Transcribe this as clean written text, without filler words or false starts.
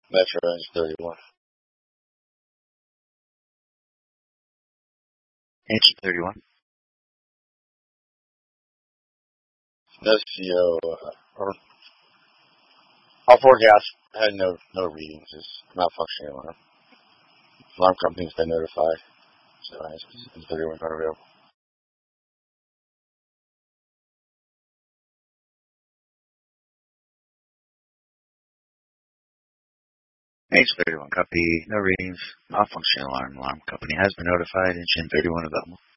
Metro NH31. NH31. No CO, or all four gas had no readings. It's malfunctioning alarm. Alarm company's been notified. So NH31 not available. NH31 copy. No readings. Malfunctioning alarm. Alarm company has been notified. NH31 available.